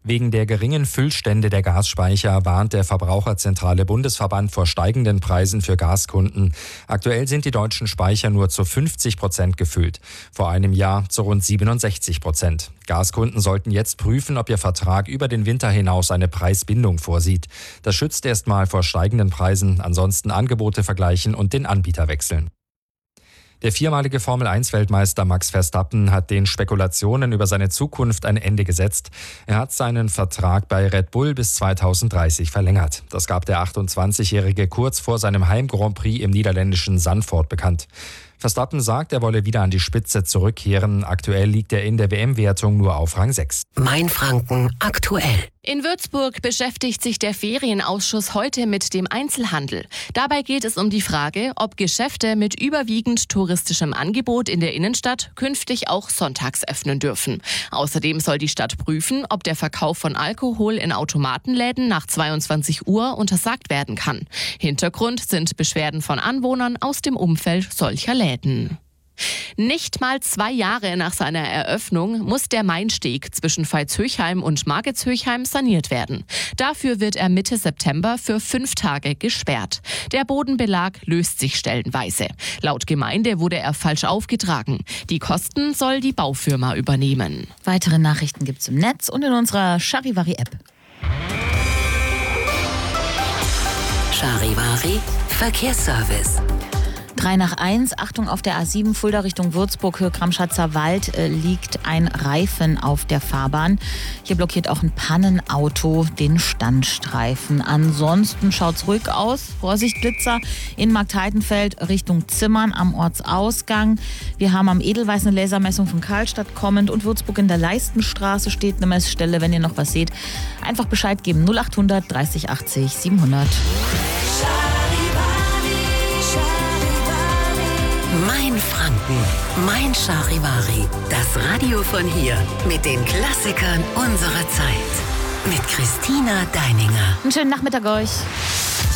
Wegen der geringen Füllstände der Gasspeicher warnt der Verbraucherzentrale Bundesverband vor steigenden Preisen für Gaskunden. Aktuell sind die deutschen Speicher nur zu 50% gefüllt. Vor einem Jahr zu rund 67%. Gaskunden sollten jetzt prüfen, ob ihr Vertrag über den Winter hinaus eine Preisbindung vorsieht. Das schützt erstmal vor steigenden Preisen, ansonsten Angebote vergleichen und den Anbieter wechseln. Der viermalige Formel-1-Weltmeister Max Verstappen hat den Spekulationen über seine Zukunft ein Ende gesetzt. Er hat seinen Vertrag bei Red Bull bis 2030 verlängert. Das gab der 28-Jährige kurz vor seinem Heim-Grand Prix im niederländischen Zandvoort bekannt. Verstappen sagt, er wolle wieder an die Spitze zurückkehren. Aktuell liegt er in der WM-Wertung nur auf Rang 6. Mainfranken aktuell. In Würzburg beschäftigt sich der Ferienausschuss heute mit dem Einzelhandel. Dabei geht es um die Frage, ob Geschäfte mit überwiegend touristischem Angebot in der Innenstadt künftig auch sonntags öffnen dürfen. Außerdem soll die Stadt prüfen, ob der Verkauf von Alkohol in Automatenläden nach 22 Uhr untersagt werden kann. Hintergrund sind Beschwerden von Anwohnern aus dem Umfeld solcher Läden. Nicht mal 2 Jahre nach seiner Eröffnung muss der Mainsteg zwischen Veitshöchheim und Margetshöchheim saniert werden. Dafür wird er Mitte September für 5 Tage gesperrt. Der Bodenbelag löst sich stellenweise. Laut Gemeinde wurde er falsch aufgetragen. Die Kosten soll die Baufirma übernehmen. Weitere Nachrichten gibt's im Netz und in unserer Charivari-App. Charivari Verkehrsservice. 3 nach 1, Achtung auf der A7 Fulda Richtung Würzburg, Höhe Kramschatzer Wald, liegt ein Reifen auf der Fahrbahn. Hier blockiert auch ein Pannenauto den Standstreifen. Ansonsten schaut's ruhig aus. Vorsicht Blitzer in Marktheidenfeld Richtung Zimmern am Ortsausgang. Wir haben am Edelweiß eine Lasermessung von Karlstadt kommend und Würzburg in der Leistenstraße steht eine Messstelle. Wenn ihr noch was seht, einfach Bescheid geben. 0800 30 80 700. Mainfranken, Mein Charivari. Das Radio von hier mit den Klassikern unserer Zeit. Mit Christina Deininger. Einen schönen Nachmittag euch.